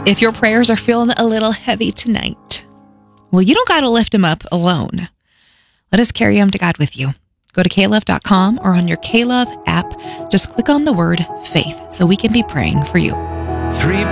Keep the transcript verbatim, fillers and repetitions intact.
If your prayers are feeling a little heavy tonight, well, you don't got to lift them up alone. Let us carry them to God with you. Go to K Love dot com or on your K Love app. Just click on the word faith so we can be praying for you. Three